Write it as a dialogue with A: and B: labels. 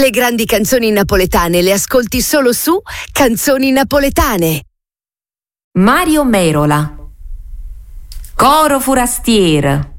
A: Le grandi canzoni napoletane le ascolti solo su Canzoni Napoletane.
B: Mario Merola. Coro Forastier.